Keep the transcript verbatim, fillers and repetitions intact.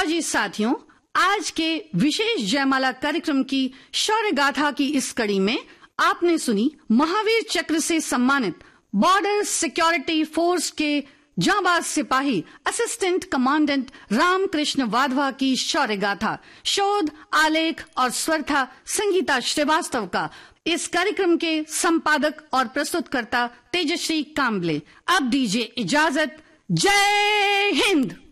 फौजी साथियों, आज के विशेष जयमाला कार्यक्रम की शौर्य गाथा की इस कड़ी में आपने सुनी महावीर चक्र से सम्मानित बॉर्डर सिक्योरिटी फोर्स के जांबाज सिपाही असिस्टेंट कमांडेंट रामकृष्ण वाधवा की शौर्य गाथा। शोध, आलेख और स्वर था संगीता श्रीवास्तव का। इस कार्यक्रम के संपादक और प्रस्तुतकर्ता तेजश्री काम्बले। अब दीजिए इजाजत। जय हिंद।